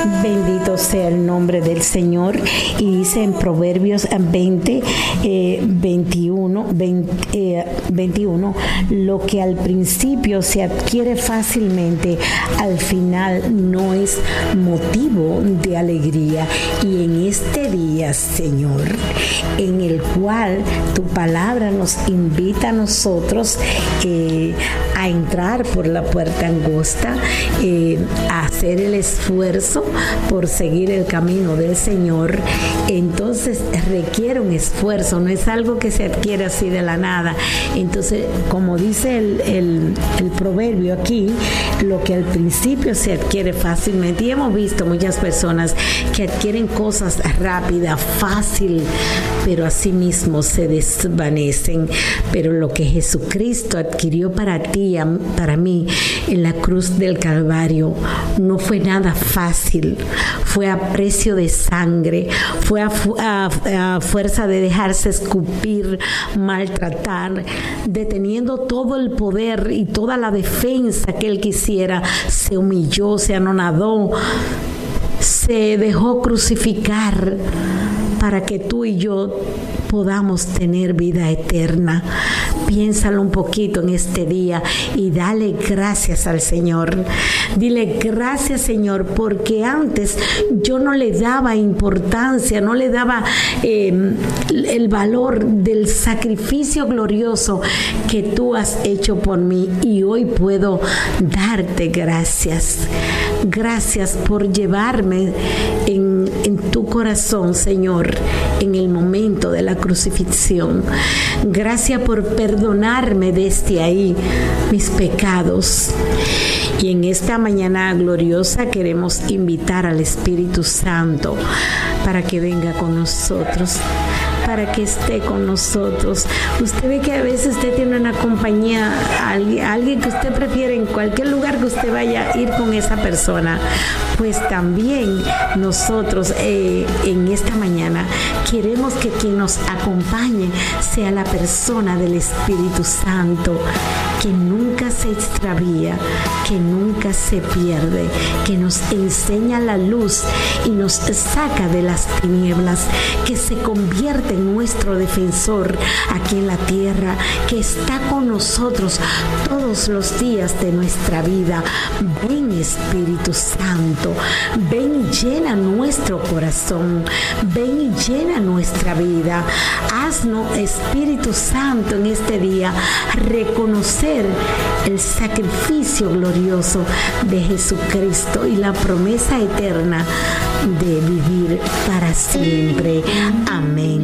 Bendito sea el nombre del Señor. Y dice en Proverbios 21, lo que al principio se adquiere fácilmente, al final no es motivo de alegría. Y en este día, Señor, en el cual tu palabra nos invita a nosotros a entrar por la puerta angosta, a hacer el esfuerzo por seguir el camino del Señor, entonces requiere un esfuerzo, no es algo que se adquiere así de la nada. Entonces, como dice el proverbio aquí, lo que al principio se adquiere fácilmente, y hemos visto muchas personas que adquieren cosas rápidas, fácil, pero asimismo se desvanecen. Pero lo que Jesucristo adquirió para ti, para mí, en la cruz del Calvario, no fue nada fácil, fue a precio de sangre, fue a fuerza de dejarse escupir, maltratar, deteniendo todo el poder y toda la defensa que él quisiera. Se humilló, se anonadó, se dejó crucificar para que tú y yo podamos tener vida eterna. Piénsalo un poquito en este día y dale gracias al Señor. Dile gracias, Señor, porque antes yo no le daba importancia, no le daba el valor del sacrificio glorioso que tú has hecho por mí, y hoy puedo darte gracias. Gracias por llevarme en tu corazón, Señor, en el momento de la crucifixión. Gracias por perdonarme desde ahí mis pecados. Y en esta mañana gloriosa queremos invitar al Espíritu Santo para que venga con nosotros, para que esté con nosotros. Usted ve que a veces usted tiene una compañía, alguien que usted prefiere, en cualquier lugar que usted vaya, ir con esa persona. Pues también nosotros en esta mañana queremos que quien nos acompañe sea la persona del Espíritu Santo, que nunca se extravía, que nunca se pierde, que nos enseña la luz y nos saca de las tinieblas, que se convierte en nuestro defensor aquí en la tierra, que está con nosotros todos los días de nuestra vida. Ven, Espíritu Santo, ven y llena nuestro corazón, ven y llena nuestra vida. Haznos, Espíritu Santo, en este día reconocer el sacrificio glorioso de Jesucristo y la promesa eterna de vivir para siempre. Amén.